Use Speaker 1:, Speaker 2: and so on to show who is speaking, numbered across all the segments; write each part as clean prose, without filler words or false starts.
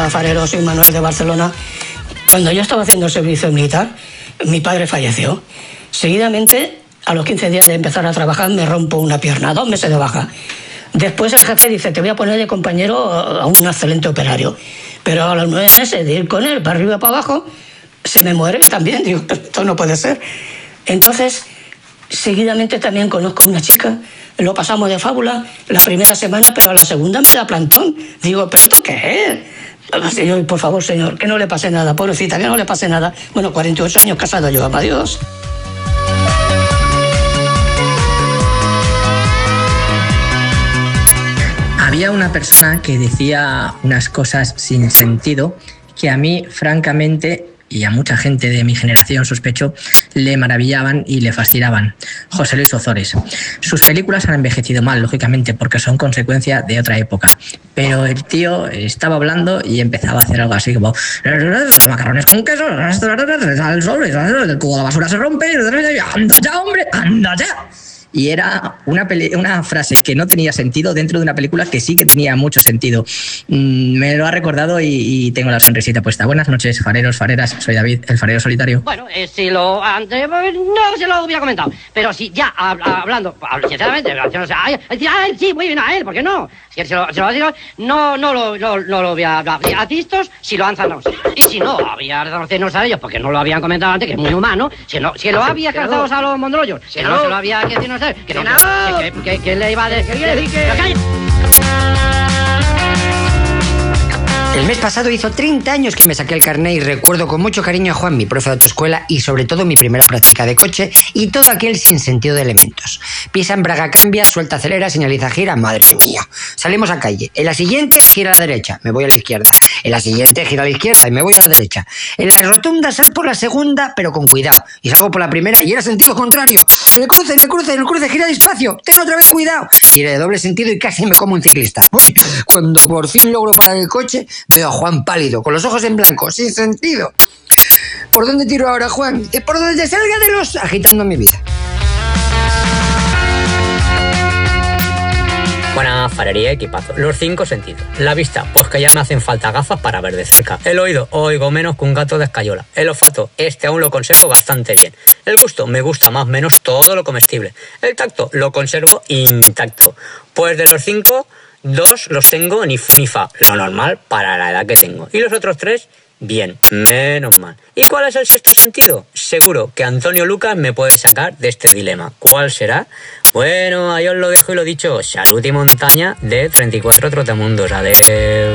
Speaker 1: Hola, Farero, soy Manuel de Barcelona. Cuando yo estaba haciendo el servicio militar, mi padre falleció. Seguidamente, a los 15 días de empezar a trabajar, me rompo una pierna, 2 meses de baja. Después el jefe dice, te voy a poner de compañero a un excelente operario. Pero a los 9 meses de ir con él para arriba y para abajo, se me muere también. Digo, esto no puede ser. Entonces, seguidamente también conozco a una chica, lo pasamos de fábula la primera semana, pero a la segunda me da plantón. Digo, ¿pero esto qué es? Yo, por favor, señor, que no le pase nada, pobrecita, que no le pase nada. Bueno, 48 años casado yo, adiós.
Speaker 2: Había una persona que decía unas cosas sin sentido que a mí, francamente, y a mucha gente de mi generación, sospecho, le maravillaban y le fascinaban. José Luis Ozores. Sus películas han envejecido mal, lógicamente, porque son consecuencia de otra época. Pero el tío estaba hablando y empezaba a hacer algo así como macarrones con queso, al sol, el cubo de la basura se rompe, anda ya, hombre, anda ya. Y era una frase que no tenía sentido dentro de una película que sí que tenía mucho sentido. Me lo ha recordado y tengo la sonrisita puesta. Buenas noches, fareros, fareras. Soy David, el farero solitario.
Speaker 3: Bueno, si lo antes no se lo hubiera comentado, pero si ya hablando sinceramente, sí, muy bien a él, ¿por qué no? Si se lo digo, no lo voy a hablar. A tistos, si lo han zanado. Y si no, había reconocernos a ellos, porque no lo habían comentado antes, que es muy humano. Si lo había calzado a los mondrollos, que no se lo había que decirnos. ¿Qué le iba a decir?
Speaker 4: El mes pasado hizo 30 años que me saqué el carné y recuerdo con mucho cariño a Juan, mi profe de autoescuela, y sobre todo mi primera práctica de coche y todo aquel sinsentido de elementos. Pisa en braga, cambia, suelta, acelera, señaliza, gira, madre mía. Salimos a calle. En la siguiente, gira a la derecha, me voy a la izquierda. En la siguiente, gira a la izquierda y me voy a la derecha. En la rotonda, sal por la segunda, pero con cuidado. Y salgo por la primera y era sentido contrario. En el cruce, gira despacio. Ten otra vez cuidado. Giré de doble sentido y casi me como un ciclista. Uy, cuando por fin logro parar el coche, veo a Juan pálido, con los ojos en blanco, sin sentido. ¿Por dónde tiro ahora, Juan? Por donde salga de los... agitando mi vida.
Speaker 5: Buena farería, equipazo. Los 5 sentidos. La vista, pues que ya me hacen falta gafas para ver de cerca. El oído, oigo menos que un gato de escayola. El olfato, aún lo conservo bastante bien. El gusto, me gusta más o menos todo lo comestible. El tacto, lo conservo intacto. Pues de los 5... 2 los tengo ni fu ni fa, lo normal para la edad que tengo. Y los otros 3, bien, menos mal. ¿Y cuál es el sexto sentido? Seguro que Antonio Lucas me puede sacar de este dilema. ¿Cuál será? Bueno, ahí os lo dejo y lo dicho. Salud y montaña de 34 Trotamundos. Adeu.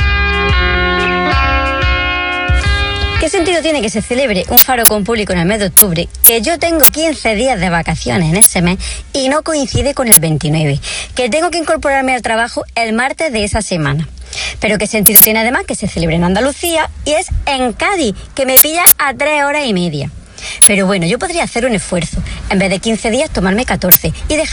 Speaker 6: ¿Qué sentido tiene que se celebre un faro con público en el mes de octubre, que yo tengo 15 días de vacaciones en ese mes y no coincide con el 29, que tengo que incorporarme al trabajo el martes de esa semana? Pero ¿qué sentido tiene además que se celebre en Andalucía y es en Cádiz, que me pilla a 3 horas y media? Pero bueno, yo podría hacer un esfuerzo, en vez de 15 días tomarme 14 y dejar